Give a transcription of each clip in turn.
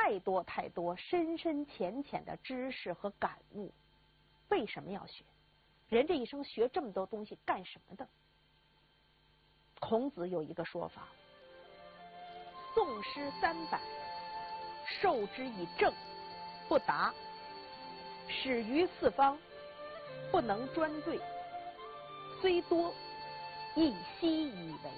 太多太多深深浅浅的知识和感悟。为什么要学？人这一生学这么多东西干什么的？孔子有一个说法：诵诗300，授之以政，不达；使于四方，不能专对。虽多，亦希以为。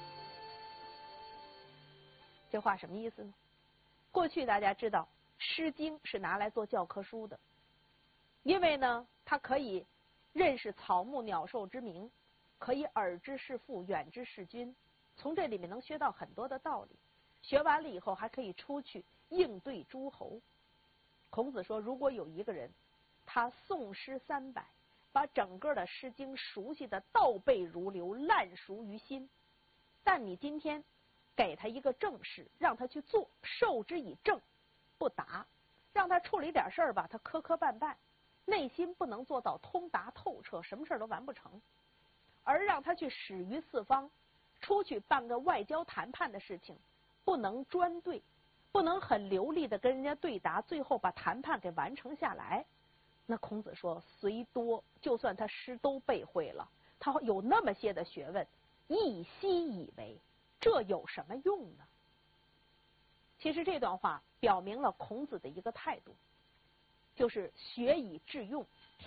这话什么意思呢？过去大家知道，《诗经》是拿来做教科书的，因为呢，它可以认识草木鸟兽之名，可以耳之视父，远之视君，从这里面能学到很多的道理。学完了以后，还可以出去应对诸侯。孔子说，如果有一个人，他诵诗300，把整个的《诗经》熟悉的倒背如流，烂熟于心，但你今天给他一个正事，让他去做，授之以政，不达，让他处理点事儿吧，他磕磕绊绊，内心不能做到通达透彻，什么事儿都完不成。而让他去使于四方，出去办个外交谈判的事情，不能专对，不能很流利的跟人家对答，最后把谈判给完成下来。那孔子说，虽多，就算他诗都背会了，他有那么些的学问，亦希以为，这有什么用呢？其实这段话表明了孔子的一个态度，就是学以致用。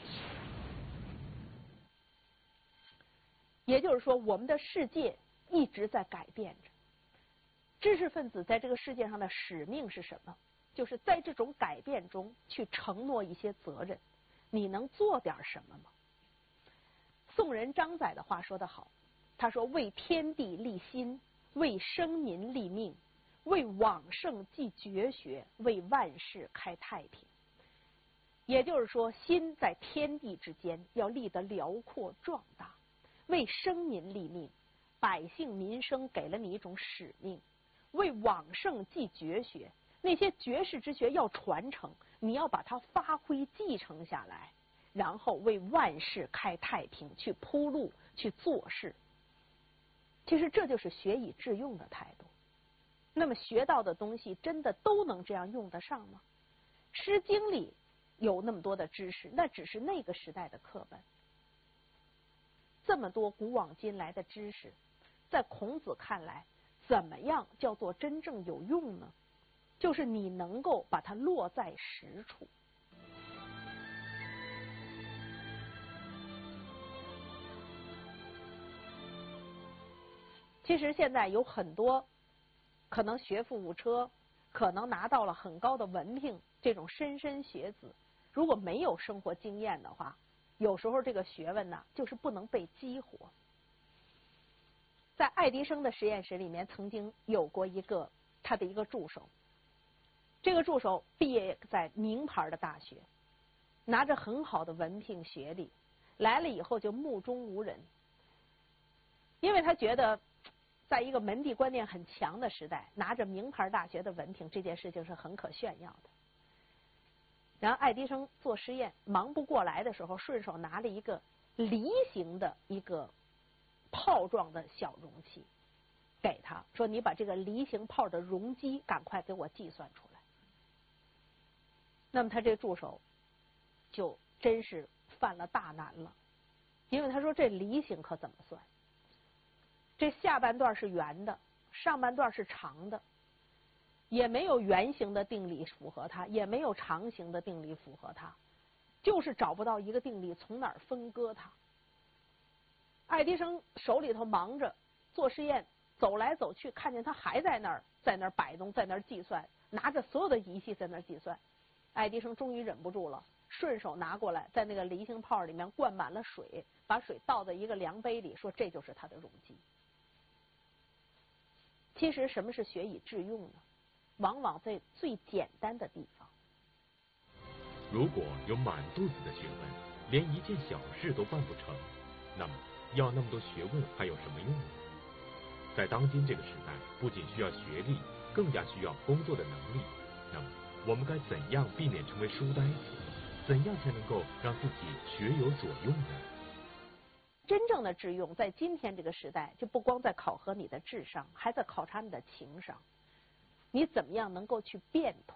也就是说，我们的世界一直在改变着。知识分子在这个世界上的使命是什么？就是在这种改变中去承诺一些责任。你能做点什么吗？宋人张载的话说得好，他说：为天地立心，为生民立命，为往圣继绝学，为万世开太平。也就是说，心在天地之间要立得辽阔壮大，为生民立命，百姓民生给了你一种使命，为往圣继绝学，那些绝世之学要传承，你要把它发挥继承下来，然后为万世开太平，去铺路，去做事。其实这就是学以致用的态度。那么学到的东西真的都能这样用得上吗？《诗经》里有那么多的知识，那只是那个时代的课本。这么多古往今来的知识，在孔子看来，怎么样叫做真正有用呢？就是你能够把它落在实处。其实现在有很多可能学富五车，可能拿到了很高的文凭，这种莘莘学子，如果没有生活经验的话，有时候这个学问呢，就是不能被激活。在爱迪生的实验室里面，曾经有过他的一个助手，这个助手毕业在名牌的大学，拿着很好的文凭学历，来了以后就目中无人，因为他觉得在一个门第观念很强的时代，拿着名牌大学的文凭这件事情是很可炫耀的。然后爱迪生做实验忙不过来的时候，顺手拿了一个梨形的一个泡状的小容器给他，说你把这个梨形泡的容积赶快给我计算出来。那么他这助手就真是犯了大难了，因为他说这梨形可怎么算？这下半段是圆的，上半段是长的，也没有圆形的定理符合它，也没有长形的定理符合它，就是找不到一个定理从哪儿分割它。爱迪生手里头忙着做实验，走来走去，看见他还在那儿摆动，在那儿计算，拿着所有的仪器在那儿计算。爱迪生终于忍不住了，顺手拿过来，在那个梨形泡里面灌满了水，把水倒在一个量杯里，说这就是它的容积。其实什么是学以致用呢？往往在最简单的地方。 如果有满肚子的学问，连一件小事都办不成，那么要那么多学问还有什么用呢？在当今这个时代，不仅需要学历，更加需要工作的能力。那么我们该怎样避免成为书呆子？怎样才能够让自己学有所用呢？ 真正的致用，在今天这个时代，就不光在考核你的智商，还在考察你的情商。你怎么样能够去变通？